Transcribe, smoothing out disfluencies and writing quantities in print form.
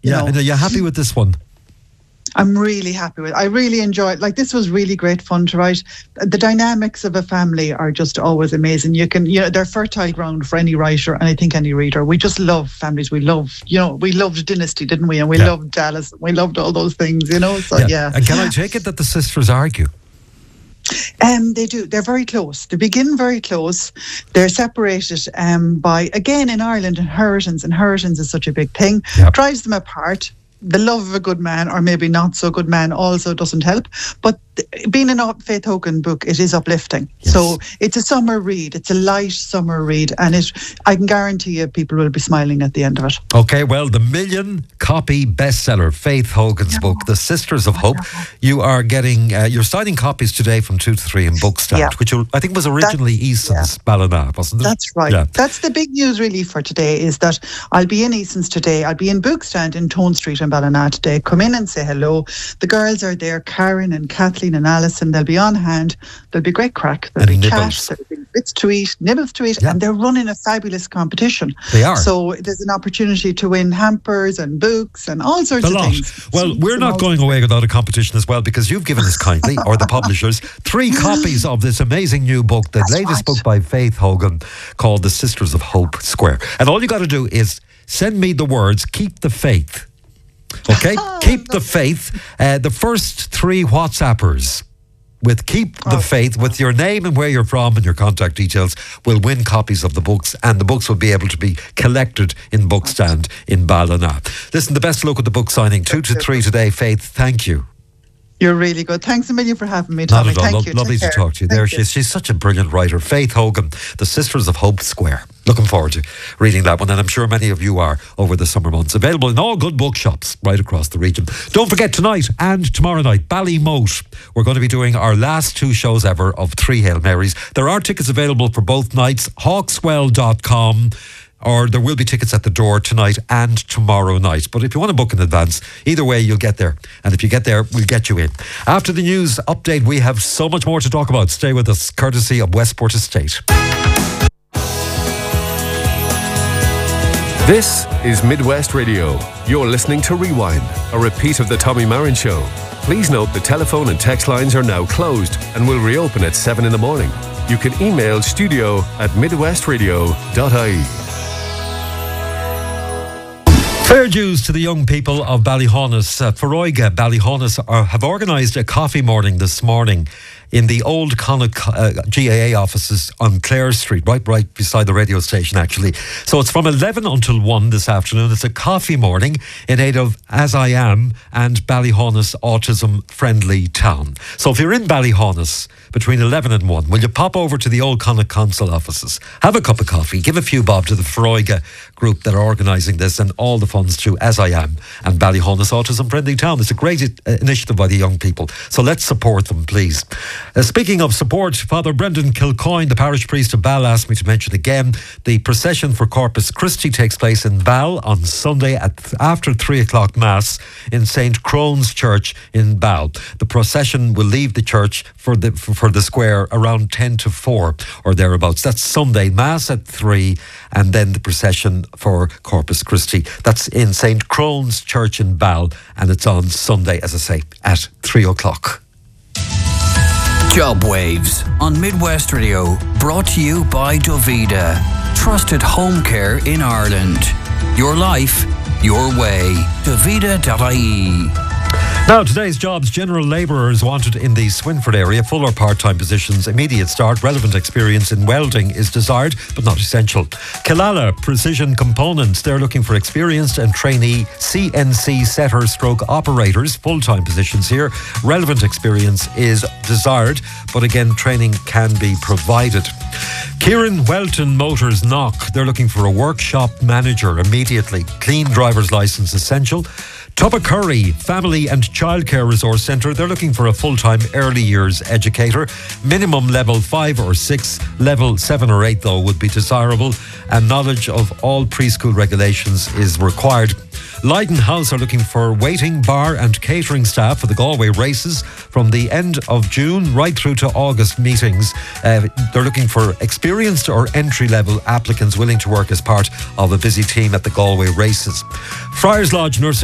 And are you happy with this one? I'm really happy with it. I really enjoyed it. This was really great fun to write. The dynamics of a family are just always amazing. They're fertile ground for any writer, and I think any reader. We just love families. We loved Dynasty, didn't we? And we loved Dallas. We loved all those things, So And can I take it that the sisters argue? They do. They're very close. They begin very close. They're separated by, again, in Ireland, inheritance. Inheritance is such a big thing. Drives them apart. The love of a good man, or maybe not so good man, also doesn't help. But being a Faith Hogan book, it is uplifting. Yes. So it's a summer read. It's a light summer read, and I can guarantee you people will be smiling at the end of it. Okay, well, the 1 million copy bestseller, Faith Hogan's book, The Sisters of Hope. You are getting, you're signing copies today from 2 to 3 in Bookstand, which I think was originally Eason's Ballina, wasn't it? That's right. Yeah. That's the big news really for today, is that I'll be in Eason's today. I'll be in Bookstand in Tone Street in Ballina today. Come in and say hello. The girls are there, Karen and Kathleen and Alison. They'll be on hand. There'll be great crack. There'll be cash. There'll be bits to eat, nibbles to eat, and they're running a fabulous competition. They are. So there's an opportunity to win hampers and books and all sorts of things. Well, we're not going away without a competition as well, because you've given us kindly, or the publishers, 3 copies of this amazing new book, the latest book by Faith Hogan, called The Sisters of Hope Square. And all you got to do is send me the words, keep the faith. Okay? Keep the faith. The first 3 WhatsAppers with Keep the Faith, with your name and where you're from and your contact details, will win copies of the books, and the books will be able to be collected in Bookstand in Ballina. Listen, the best luck with the book signing, 2 to 3 today, Faith. Thank you. You're really good. Thanks a million for having me, Tommy. Not at all. Thank you. Lovely to talk to you. She's such a brilliant writer. Faith Hogan, The Sisters of Hope Square. Looking forward to reading that one, and I'm sure many of you are over the summer months. Available in all good bookshops right across the region. Don't forget, tonight and tomorrow night, Ballymote. We're going to be doing our last 2 shows ever of 3 Hail Marys. There are tickets available for both nights. Hawkswell.com. Or there will be tickets at the door tonight and tomorrow night. But if you want to book in advance, either way, you'll get there. And if you get there, we'll get you in. After the news update, we have so much more to talk about. Stay with us, courtesy of Westport Estate. This is Midwest Radio. You're listening to Rewind, a repeat of the Tommy Marin Show. Please note the telephone and text lines are now closed and will reopen at 7 in the morning. You can email studio@midwestradio.ie. Fair dues to the young people of Ballyhaunis. Foróige Ballyhaunis have organised a coffee morning this morning in the old Connacht GAA offices on Clare Street, right beside the radio station, actually. So it's from 11 until 1 this afternoon. It's a coffee morning in aid of As I Am and Ballyhaunis Autism Friendly Town. So if you're in Ballyhaunis between 11 and 1, will you pop over to the old Connacht Council offices, have a cup of coffee, give a few bob to the Foróige group that are organising this, and all the funds to As I Am and Ballyhaunis Autism Friendly Town. It's a great initiative by the young people. So let's support them, please. Speaking of support, Father Brendan Kilcoyne, the parish priest of Ball, asked me to mention again the procession for Corpus Christi takes place in Ball on Sunday after 3 o'clock Mass in St. Crone's Church in Ball. The procession will leave the church for the square around 10 to 4 or thereabouts. That's Sunday, Mass at 3, and then the procession for Corpus Christi. That's in St. Crone's Church in Ball, and it's on Sunday, as I say, at 3 o'clock. Job Waves on Midwest Radio, brought to you by Dovida, trusted home care in Ireland. Your life, your way. Dovida.ie. Now, today's jobs: general labourers wanted in the Swinford area, full or part-time positions, immediate start, relevant experience in welding is desired but not essential. Killala Precision Components, they're looking for experienced and trainee CNC setter stroke operators, full-time positions here. Relevant experience is desired, but again, training can be provided. Kieran Welton Motors Knock, they're looking for a workshop manager immediately. Clean driver's licence essential. Tuppacurry Family and Childcare Resource Centre, they're looking for a full-time early years educator. Minimum level 5 or 6, level 7 or 8 though would be desirable, and knowledge of all preschool regulations is required. Leyden House are looking for waiting, bar and catering staff for the Galway races from the end of June right through to August meetings. They're looking for experienced or entry-level applicants willing to work as part of a busy team at the Galway races. Friars Lodge Nursing